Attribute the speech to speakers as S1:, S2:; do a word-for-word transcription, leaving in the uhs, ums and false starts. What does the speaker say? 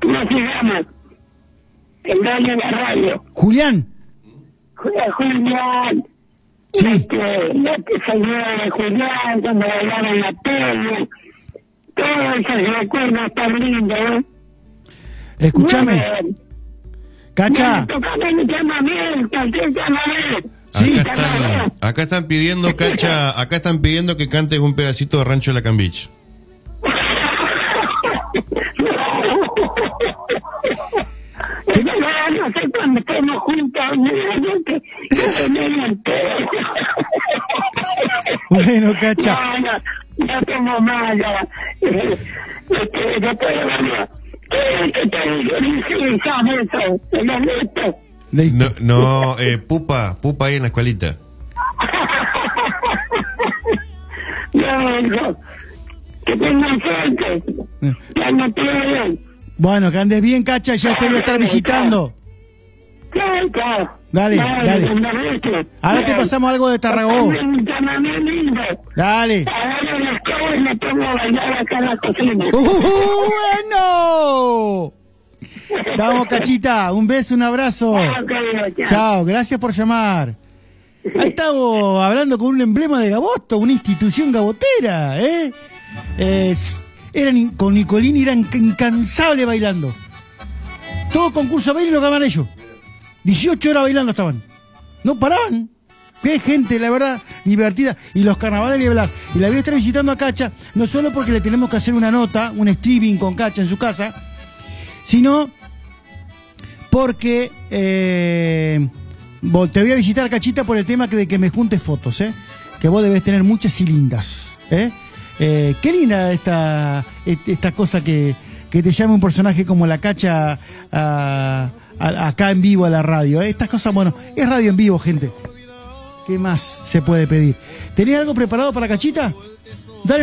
S1: ¿Cómo se llama? El dueño de la radio.
S2: Julián.
S1: Ju- Julián.
S2: Sí.
S1: Este, este señor de Julián, cuando bailaba en la tele. Todos esos recuerdos tan lindos, ¿eh?
S2: Escúchame. Cacha.
S1: Tocame, llámame, cualquier llamame.
S2: Sí.
S3: Acá están, acá están pidiendo, Cacha, acá están pidiendo que cantes un pedacito de Rancho de la Cambich.
S1: No, no sé cuando estemos juntos, que, que tenemos todo.
S2: Bueno, Cacha.
S1: No, no, no tengo más ya. Eh, este, yo te digo, ¿qué te dice? ¿Sabes eso? ¿El honesto?
S3: No, no eh, pupa, pupa ahí en la escuelita.
S1: No, no. Que tengan suerte. Ya no te bien.
S2: Bueno, que andes bien, Cacha, ya te voy a estar visitando.
S1: Chao, chao.
S2: Dale, dale. Ahora te pasamos algo de Tarragó. Dale.
S1: Ahora las cosas me pongo a bailar acá en la cocina.
S2: ¡Uh, bueno! Vamos, Cachita, un beso, un abrazo.
S1: Okay,
S2: chao, gracias por llamar. Ahí estamos hablando con un emblema de Gaboto, una institución gabotera, ¿eh? eh eran con Nicolini, eran incansables bailando. Todo concurso baile lo ganaban ellos. dieciocho horas bailando estaban. No paraban. Qué gente, la verdad, divertida. Y los carnavales de hablar. Y la voy a estar visitando a Cacha, no solo porque le tenemos que hacer una nota, un streaming con Cacha en su casa, sino porque eh, te voy a visitar, Cachita, por el tema que de que me juntes fotos, ¿eh? Que vos debes tener muchas y lindas, ¿eh? Eh, qué linda esta, esta cosa que, que te llame un personaje como la Cacha a, a, acá en vivo a la radio, ¿eh? Estas cosas, bueno, es radio en vivo, gente. ¿Qué más se puede pedir? ¿Tenés algo preparado para Cachita? Dale.